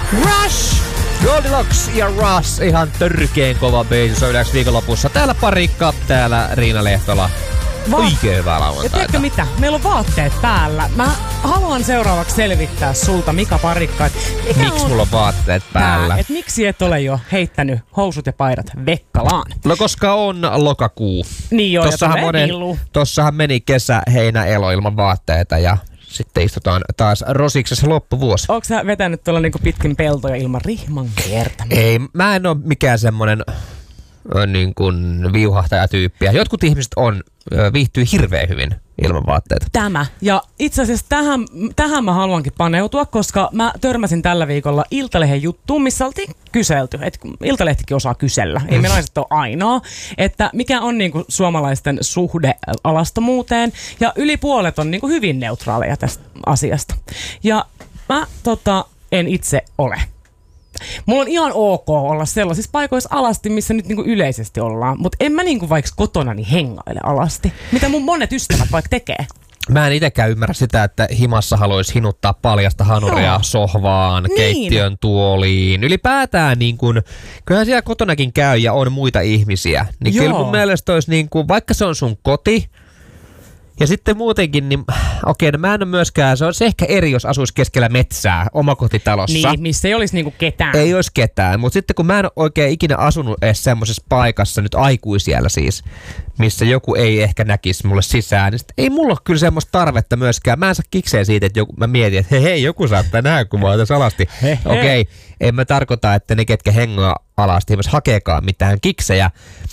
Rush! Goldilocks ja Rush, ihan törkeen kova biisi soidaanko viikonlopussa. Täällä Parikka, täällä Riina Lehtola. Oikein hyvää lauantaita. Ja tiedätkö mitä? Meillä on vaatteet päällä. Mä haluan seuraavaksi selvittää sulta, Mika Parikka, miksi mulla on vaatteet päällä? Et miksi et ole jo heittänyt housut ja paidat Vekkalaan? No koska on lokakuu. Niin joo, tossahan meni kesä, heinä, elo ilman vaatteita ja sitten istutaan taas rosiksessa loppuvuosi. Ootko sä vetänyt tuolla niinku pitkin peltoja ilman rihman kiertämistä? Ei, mä en oo mikään semmonen niin kuin viuhahtajatyyppiä. Jotkut ihmiset viihtyy hirveän hyvin ilman vaatteita. Tämä. Ja itse asiassa tähän mä haluankin paneutua, koska mä törmäsin tällä viikolla Iltalehden juttuun, missä oltiin kyselty. Et Iltalehtikin osaa kysellä. Ei me naiset ole ainoa. Että mikä on niinku suomalaisten suhde alastomuuteen. Ja yli puolet on niinku hyvin neutraaleja tästä asiasta. Ja mä en itse ole. Mulla on ihan ok olla sellaisissa paikoissa alasti, missä nyt niinku yleisesti ollaan, mutta en mä niinku vaikka kotonani hengaile alasti, mitä mun monet ystävät vaikka tekee. Mä en itekään ymmärrä sitä, että himassa haluaisi hinuttaa paljasta hanuria sohvaan, niin. Keittiön tuoliin. Ylipäätään niin kun, kyllähän siellä kotonakin käy ja on muita ihmisiä. Niin kyllä mun mielestä olisi niin kun, vaikka se on sun koti, ja sitten muutenkin, niin okei, no mä en ole myöskään, se olisi ehkä eri, jos asuisi keskellä metsää omakotitalossa. Niin, missä ei olisi niinku ketään. Ei olisi ketään, mutta sitten kun mä en ole oikein ikinä asunut edes semmoisessa paikassa, nyt aikuisiellä siis, missä joku ei ehkä näkisi mulle sisään, niin ei mulla ole kyllä semmoista tarvetta myöskään. Mä en saa kikseen siitä, että mä mietin, että hei, joku saattaa nähdä, kun mä oon tässä alasti. Okei, en mä tarkoita, että ne, ketkä hengaa alasti, eivät hakeekaan mitään kiksejä,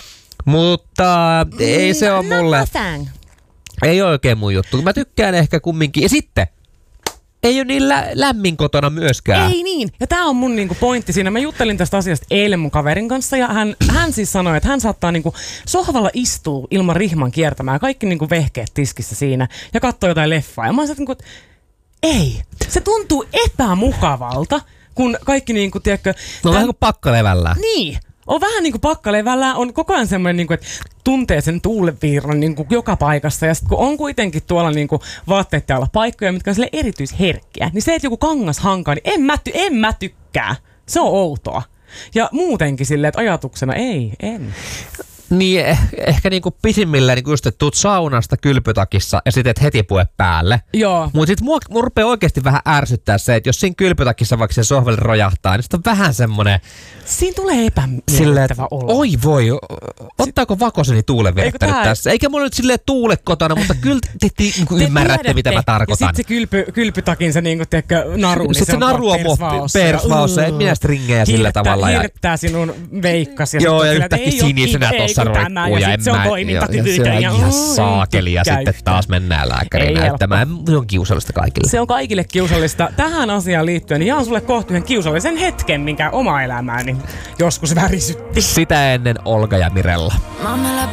mutta ei se ole mulle... Ei ole oikein mun juttu. Mä tykkään ehkä kumminkin. Ja sitten, ei ole niin lämmin kotona myöskään. Ei niin. Ja tää on mun niinku pointti siinä. Mä juttelin tästä asiasta eilen mun kaverin kanssa ja hän siis sanoi, että hän saattaa niinku sohvalla istua ilman rihman kiertämään. Kaikki niinku vehkeet tiskissä siinä ja katsoo jotain leffaa. Ja mä sanoin, että ei. Se tuntuu epämukavalta, kun kaikki niinku, tiedätkö... No vähän kuin pakkalevällä. Niin. On vähän niin kuin pakkalevällä, on koko ajan semmoinen, niin kuin, että tuntee sen tuulenvirran niin kuin joka paikassa. Ja sitten kun on kuitenkin tuolla niin kuin vaatteiden alla paikkoja, mitkä on sille erityisherkkiä, niin se, että joku kangas hankaa, niin en mä tykkää. Se on outoa. Ja muutenkin silleen, että ajatuksena en. Niin, ehkä niinku pisimmillä niinku just, että tuut saunasta kylpytakissa ja sitten heti pue päälle. Joo. Mutta sit mua rupeaa oikeasti vähän ärsyttää se, että jos siinä kylpytakissa vaikka se sohvalle rojahtaa, niin sit on vähän semmonen... Siinä tulee epämiellyttävä olo. Oi voi, ottaako vakoseni tuulenvirta nyt tässä? Eikä mulla nyt silleen tuule kotona, mutta kyllä te ymmärrätte, mitä mä tarkoitan. Ja sit se kylpytakin se niinku, tiedätkö, naru, niin se naru on persvaossa, et minä stringejä sillä tavalla. Hirttää sinun veikkas. Joo, ja yhtäkkiä sinisenä tossa roikkuu ja se on toimintakyvytön. Ja ihan saakeli ja sitten taas mennään lääkäriin näyttämään. Se on kiusallista kaikille. Se on kaikille kiusallista. Tähän asiaan liittyen niin jaan sulle kohta yhden kiusallisen hetken, minkä oma elämääni joskus värisytti. Sitä ennen Olga ja Mirella.